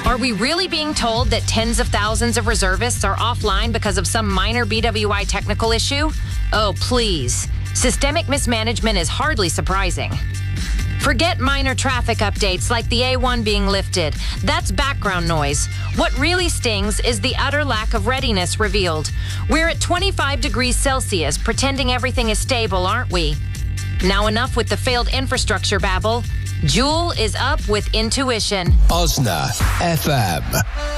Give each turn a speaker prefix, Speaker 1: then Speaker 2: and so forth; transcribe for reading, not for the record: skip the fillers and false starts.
Speaker 1: Are we really being told that tens of thousands of reservists are offline because of some minor BWI technical issue? Oh, please. Systemic mismanagement is hardly surprising. Forget minor traffic updates like the A1 being lifted. That's background noise. What really stings is the utter lack of readiness revealed. We're at 25 degrees Celsius pretending everything is stable, aren't we? Now enough with the failed infrastructure babble. Joule is up with intuition.
Speaker 2: Osna FM.